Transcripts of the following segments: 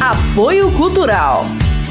Apoio Cultural.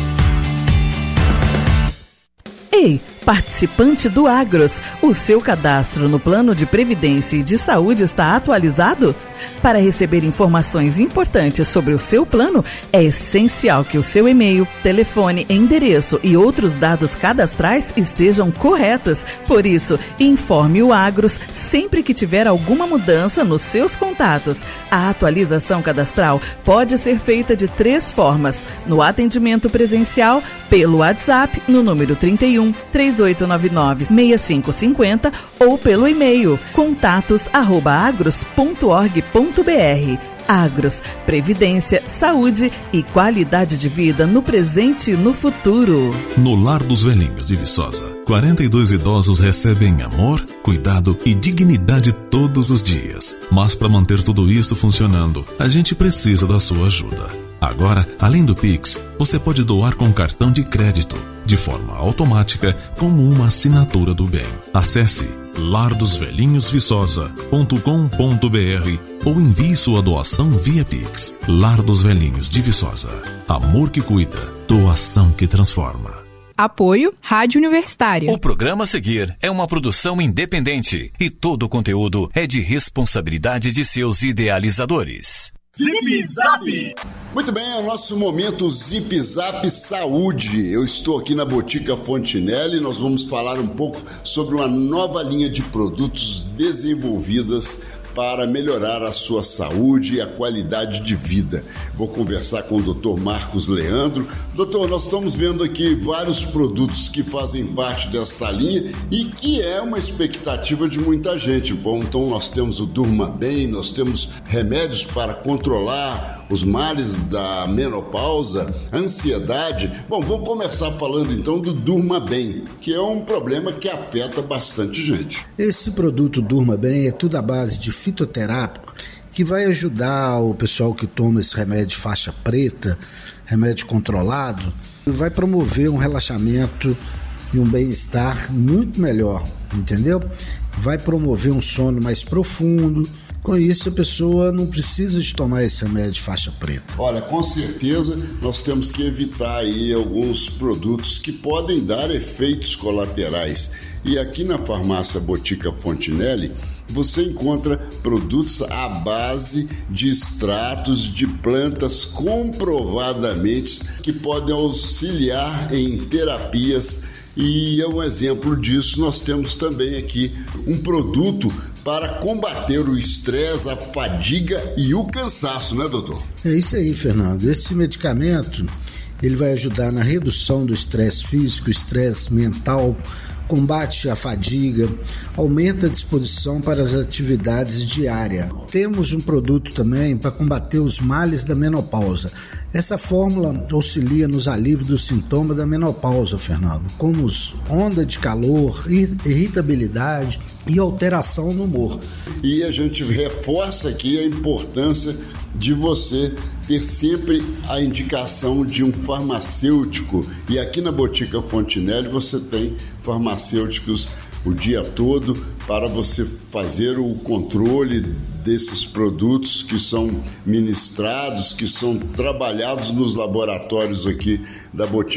Ei, participante do Agros, o seu cadastro no Plano de Previdência e de Saúde está atualizado? Para receber informações importantes sobre o seu plano, é essencial que o seu e-mail, telefone, endereço e outros dados cadastrais estejam corretos. Por isso, informe o Agros sempre que tiver alguma mudança nos seus contatos. A atualização cadastral pode ser feita de 3 formas: no atendimento presencial, pelo WhatsApp no número 31 3899 6550 ou pelo e-mail contatos@agros.org.br. Agros, previdência, saúde e qualidade de vida no presente e no futuro. No Lar dos Velhinhos de Viçosa, 42 idosos recebem amor, cuidado e dignidade todos os dias. Mas para manter tudo isso funcionando, a gente precisa da sua ajuda. Agora, além do Pix, você pode doar com cartão de crédito, de forma automática, como uma assinatura do bem. Acesse lardosvelhinhosviçosa.com.br ou envie sua doação via Pix. Lar dos Velhinhos de Viçosa. Amor que cuida, doação que transforma. Apoio Rádio Universitária. O programa a seguir é uma produção independente e todo o conteúdo é de responsabilidade de seus idealizadores. Zip Zap! Muito bem, é o nosso momento Zip Zap Saúde. Eu estou aqui na Botica Fontinelli e nós vamos falar um pouco sobre uma nova linha de produtos desenvolvidas para melhorar a sua saúde e a qualidade de vida. Vou conversar com o Dr. Marcos Leandro. Doutor, nós estamos vendo aqui vários produtos que fazem parte dessa linha e que é uma expectativa de muita gente. Bom, então nós temos o Durma Bem, nós temos remédios para controlar os males da menopausa, ansiedade. Bom, vamos começar falando então do Durma Bem, que é um problema que afeta bastante gente. Esse produto Durma Bem é tudo à base de fitoterápico, que vai ajudar o pessoal que toma esse remédio de faixa preta, remédio controlado, vai promover um relaxamento e um bem-estar muito melhor, entendeu? Vai promover um sono mais profundo. Com isso, a pessoa não precisa de tomar esse remédio de faixa preta. Olha, com certeza nós temos que evitar aí alguns produtos que podem dar efeitos colaterais. E aqui na farmácia Botica Fontinelli, você encontra produtos à base de extratos de plantas comprovadamente que podem auxiliar em terapias. E é um exemplo disso, nós temos também aqui um produto para combater o estresse, a fadiga e o cansaço, né, doutor? É isso aí, Fernando. Esse medicamento, ele vai ajudar na redução do estresse físico, estresse mental, combate a fadiga, aumenta a disposição para as atividades diárias. Temos um produto também para combater os males da menopausa. Essa fórmula auxilia nos alívios dos sintomas da menopausa, Fernando, como onda de calor, irritabilidade e alteração no humor. E a gente reforça aqui a importância de você ter sempre a indicação de um farmacêutico. E aqui na Botica Fontinelli você tem farmacêuticos o dia todo para você fazer o controle desses produtos que são ministrados, que são trabalhados nos laboratórios aqui da Botica